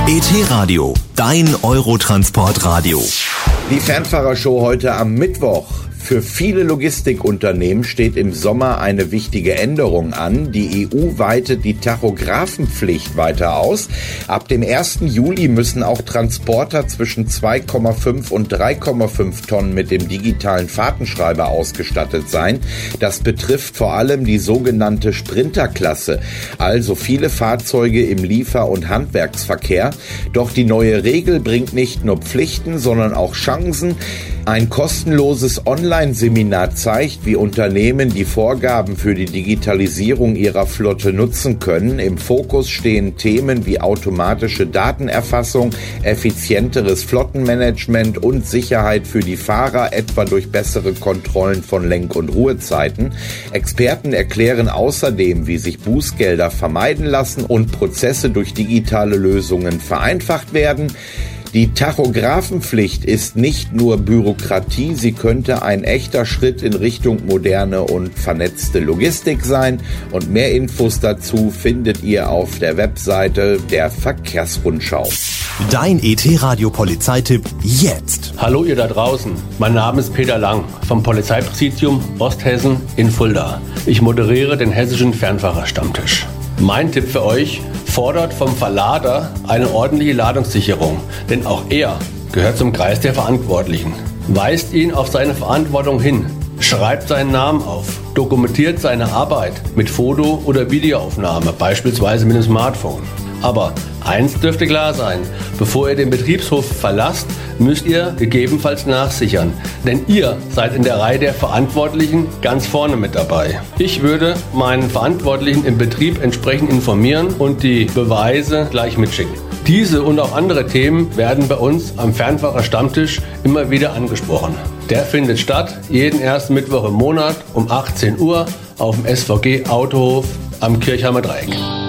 ET-Radio, dein Eurotransport-Radio. Die Fernfahrershow heute am Mittwoch. Für viele Logistikunternehmen steht im Sommer eine wichtige Änderung an. Die EU weitet die Tachografenpflicht weiter aus. Ab dem 1. Juli müssen auch Transporter zwischen 2,5 und 3,5 Tonnen mit dem digitalen Fahrtenschreiber ausgestattet sein. Das betrifft vor allem die sogenannte Sprinterklasse, also viele Fahrzeuge im Liefer- und Handwerksverkehr. Doch die neue Regel bringt nicht nur Pflichten, sondern auch Chancen. Ein kostenloses Online-Seminar zeigt, wie Unternehmen die Vorgaben für die Digitalisierung ihrer Flotte nutzen können. Im Fokus stehen Themen wie automatische Datenerfassung, effizienteres Flottenmanagement und Sicherheit für die Fahrer, etwa durch bessere Kontrollen von Lenk- und Ruhezeiten. Experten erklären außerdem, wie sich Bußgelder vermeiden lassen und Prozesse durch digitale Lösungen vereinfacht werden. Die Tachografenpflicht ist nicht nur Bürokratie, sie könnte ein echter Schritt in Richtung moderne und vernetzte Logistik sein. Und mehr Infos dazu findet ihr auf der Webseite der Verkehrsrundschau. Dein ET-Radio-Polizeitipp jetzt. Hallo ihr da draußen, mein Name ist Peter Lang vom Polizeipräsidium Osthessen in Fulda. Ich moderiere den hessischen Fernfahrerstammtisch. Mein Tipp für euch: fordert vom Verlader eine ordentliche Ladungssicherung, denn auch er gehört zum Kreis der Verantwortlichen. Weist ihn auf seine Verantwortung hin, schreibt seinen Namen auf, dokumentiert seine Arbeit mit Foto- oder Videoaufnahme, beispielsweise mit dem Smartphone. Aber eins dürfte klar sein: bevor ihr den Betriebshof verlasst, müsst ihr gegebenenfalls nachsichern. Denn ihr seid in der Reihe der Verantwortlichen ganz vorne mit dabei. Ich würde meinen Verantwortlichen im Betrieb entsprechend informieren und die Beweise gleich mitschicken. Diese und auch andere Themen werden bei uns am Fernfahrerstammtisch immer wieder angesprochen. Der findet statt jeden ersten Mittwoch im Monat um 18 Uhr auf dem SVG Autohof am Kirchheimer Dreieck.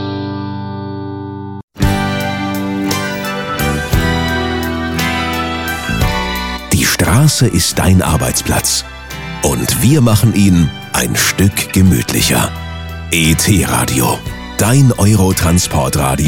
Die Straße ist dein Arbeitsplatz. Und wir machen ihn ein Stück gemütlicher. ET-Radio, dein Eurotransport-Radio.